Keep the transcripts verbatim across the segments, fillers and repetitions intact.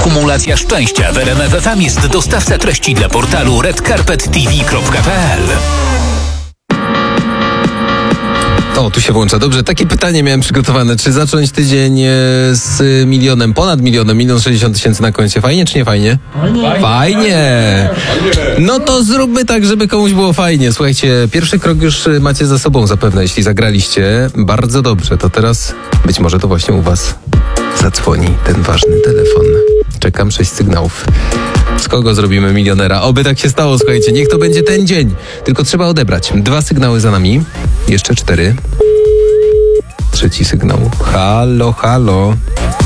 Kumulacja szczęścia w R M F F M jest dostawca treści dla portalu red carpet t v kropka p l. O, tu się włącza. Dobrze, takie pytanie miałem przygotowane. Czy zacząć tydzień z milionem, ponad milionem, milion sześćdziesiąt tysięcy na koncie? Fajnie czy nie fajnie? Fajnie. Fajnie. No to zróbmy tak, żeby komuś było fajnie. Słuchajcie, pierwszy krok już macie za sobą zapewne, jeśli zagraliście. Bardzo dobrze. To teraz być może to właśnie u was zadzwoni ten ważny telefon. Czekam sześć sygnałów. Z kogo zrobimy milionera? Oby tak się stało, słuchajcie, niech to będzie ten dzień. Tylko trzeba odebrać. Dwa sygnały za nami. Jeszcze cztery. Trzeci sygnał. Halo, halo.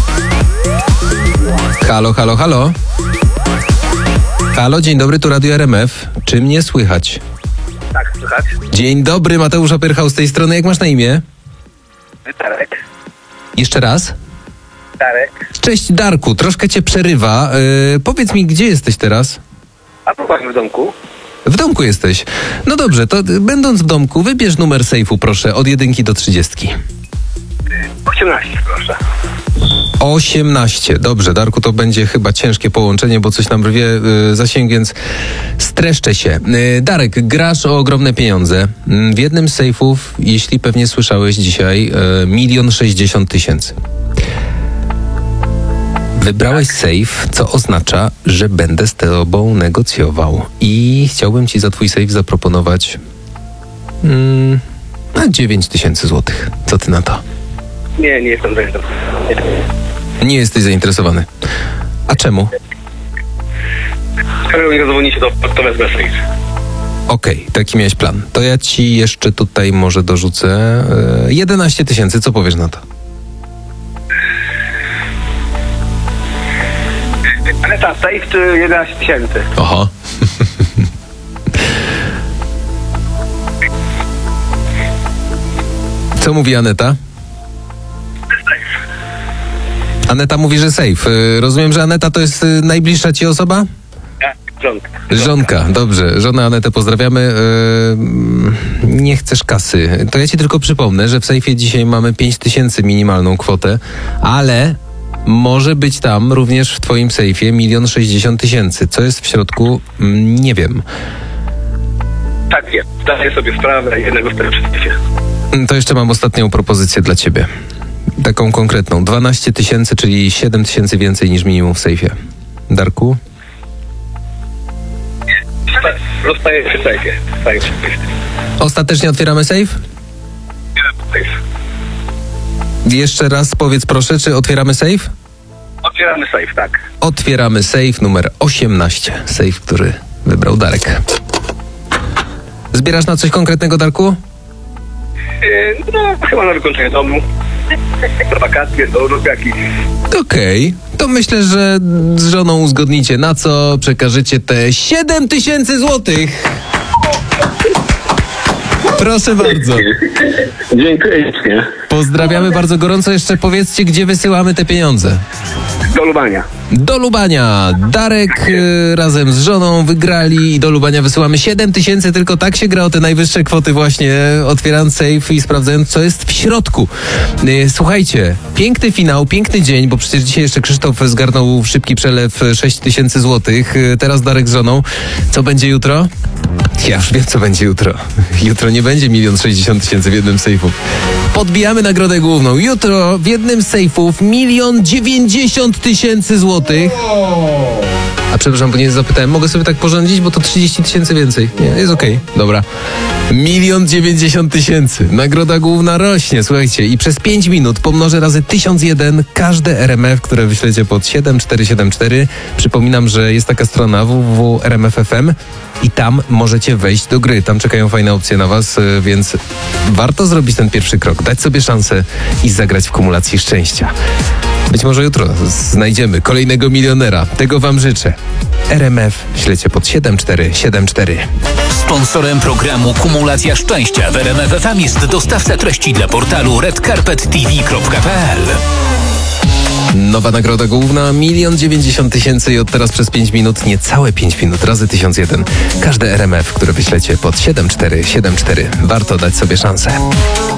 Halo, halo, halo. Halo, dzień dobry, tu Radio R M F. Czy mnie słychać? Tak, słychać. Dzień dobry, Mateusz Opyrchał z tej strony. Jak masz na imię? Darek. Jeszcze raz? Darek. Cześć Darku, troszkę cię przerywa. Yy, powiedz mi, gdzie jesteś teraz? A tu właśnie w domku. W domku jesteś. No dobrze, to będąc w domku, wybierz numer sejfu, proszę, od jedynki do trzydziestki. osiemnaście, proszę. osiemnaście. Dobrze, Darku, to będzie chyba ciężkie połączenie, bo coś nam rwie yy, zasięg, więc streszczę się. Yy, Darek, grasz o ogromne pieniądze. Yy, w jednym z sejfów, jeśli pewnie słyszałeś dzisiaj, milion sześćdziesiąt tysięcy. Wybrałeś sejf, co oznacza, że będę z tobą negocjował. I chciałbym ci za twój sejf zaproponować mm, na dziewięć tysięcy złotych. Co ty na to? Nie, nie jestem zainteresowany. Nie jesteś zainteresowany. A czemu? Skoro nie zadzwonicie, to, to wezmę sejf. Okej, okay, taki miałeś plan. To ja ci jeszcze tutaj może dorzucę yy, jedenaście tysięcy. Co powiesz na to? Ale ta sejf czy jedenaście tysięcy? Oho. Co mówi Aneta? Aneta mówi, że safe. Rozumiem, że Aneta to jest najbliższa ci osoba? Tak, żonka. Żonka, dobrze. Żonę Anetę pozdrawiamy. Yy, nie chcesz kasy. To ja ci tylko przypomnę, że w sejfie dzisiaj mamy pięć tysięcy minimalną kwotę, ale może być tam również w twoim sejfie milion sześćdziesiąt tysięcy. Co jest w środku? Nie wiem. Tak wiem. Zdaję sobie sprawę jednego z tego wszystkiego. To jeszcze mam ostatnią propozycję dla ciebie. Taką konkretną. dwanaście tysięcy, czyli siedem tysięcy więcej niż minimum w sejfie. Darku? Zostaję przy sejfie. Zostaję przy sejfie. Ostatecznie otwieramy sejf? Sejf. Jeszcze raz powiedz proszę, czy otwieramy sejf? Otwieramy sejf, tak. Otwieramy sejf numer osiemnaście. Sejf, który wybrał Darek. Zbierasz na coś konkretnego, Darku? Yy, no, chyba na wykończenie domu. Na wakacje, do rozpiaki. Okej, okay. To myślę, że z żoną uzgodnicie, na co przekażecie te siedem tysięcy złotych. Proszę bardzo. Dziękuję. Pozdrawiamy bardzo gorąco. Jeszcze powiedzcie, gdzie wysyłamy te pieniądze. Do Lubania. Do Lubania. Darek y, razem z żoną wygrali i do Lubania wysyłamy siedem tysięcy. Tylko tak się gra o te najwyższe kwoty właśnie, otwierając safe i sprawdzając, co jest w środku. Y, słuchajcie, piękny finał, piękny dzień, bo przecież dzisiaj jeszcze Krzysztof zgarnął w szybki przelew sześć tysięcy złotych. Y, teraz Darek z żoną. Co będzie jutro? Ja już wiem, co będzie jutro. Jutro nie będzie milion sześćdziesiąt tysięcy w jednym sejfu. Podbijamy nagrodę główną. Jutro w jednym z sejfów milion dziewięćdziesiąt tysięcy złotych. A przepraszam, bo nie zapytałem, mogę sobie tak porządzić, bo to trzydzieści tysięcy więcej. Nie, jest okej, okay. Dobra. Milion dziewięćdziesiąt tysięcy. Nagroda główna rośnie, słuchajcie. I przez pięć minut pomnożę razy tysiąc jeden każde R M F, które wyślecie pod siedem cztery siedem cztery. Przypominam, że jest taka strona w w w kropka r m f f m i tam możecie wejść do gry. Tam czekają fajne opcje na was, więc warto zrobić ten pierwszy krok, dać sobie szansę i zagrać w kumulacji szczęścia. Być może jutro znajdziemy kolejnego milionera. Tego wam życzę. R M F ślecie pod siedem cztery siedem cztery. Sponsorem programu Kumulacja Szczęścia w R M F F M jest dostawca treści dla portalu red carpet t v kropka p l. Nowa nagroda główna, milion dziewięćdziesiąt tysięcy i od teraz przez pięć minut, niecałe pięć minut, razy tysiąc jeden. Każde R M F, które wyślecie pod siedem cztery siedem cztery. Warto dać sobie szansę.